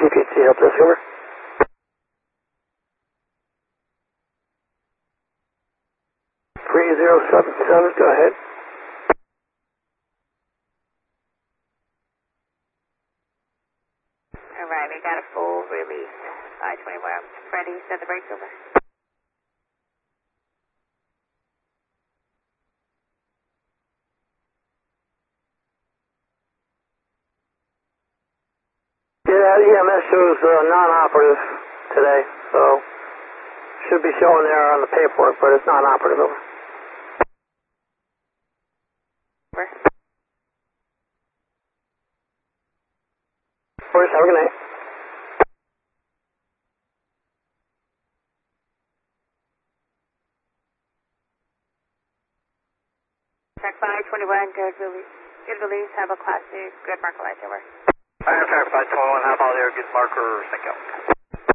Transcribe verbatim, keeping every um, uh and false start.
P P T, help desk, over. three zero seven seven, go ahead. Alright, we got a full release. I twenty-one, Freddie, set the brakes, over. Yeah, E M S shows uh, non-operative today, so should be showing there on the paperwork, but it's non-operative. Over. Over. First, have a good night. Track five twenty-one, good release. Good release, have a class two, good marker lights, over. Fire, Fire five twenty-one, have all there, good marker, sync up.